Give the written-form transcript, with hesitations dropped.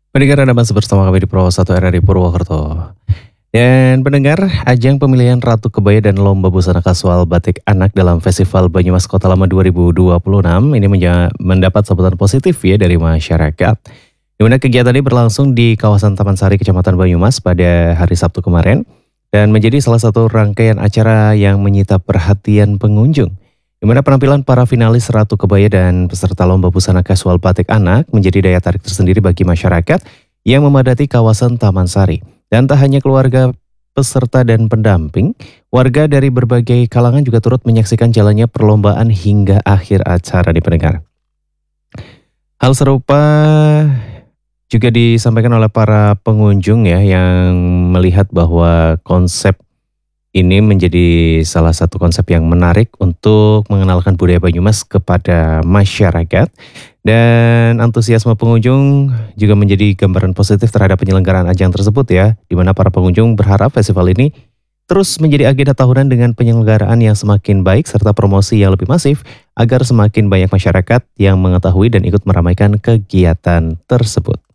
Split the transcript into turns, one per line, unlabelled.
Pendengar Anda masih bersama kami di Pro 1 RRI Purwokerto. Dan pendengar, ajang pemilihan Ratu Kebaya dan Lomba Busana Kasual Batik Anak dalam Festival Banyumas Kota Lama 2026 ini mendapat sambutan positif ya dari masyarakat. Di mana kegiatan ini berlangsung di kawasan Taman Sari, Kecamatan Banyumas pada hari Sabtu kemarin dan menjadi salah satu rangkaian acara yang menyita perhatian pengunjung. Di mana penampilan para finalis Ratu Kebaya dan peserta Lomba Busana Kasual Batik Anak menjadi daya tarik tersendiri bagi masyarakat yang memadati kawasan Taman Sari. Dan tak hanya keluarga peserta dan pendamping, warga dari berbagai kalangan juga turut menyaksikan jalannya perlombaan hingga akhir acara di pendengar. Hal serupa juga disampaikan oleh para pengunjung ya yang melihat bahwa konsep ini menjadi salah satu konsep yang menarik untuk mengenalkan budaya Banyumas kepada masyarakat dan antusiasme pengunjung juga menjadi gambaran positif terhadap penyelenggaraan ajang tersebut ya, di mana para pengunjung berharap festival ini terus menjadi agenda tahunan dengan penyelenggaraan yang semakin baik serta promosi yang lebih masif agar semakin banyak masyarakat yang mengetahui dan ikut meramaikan kegiatan tersebut.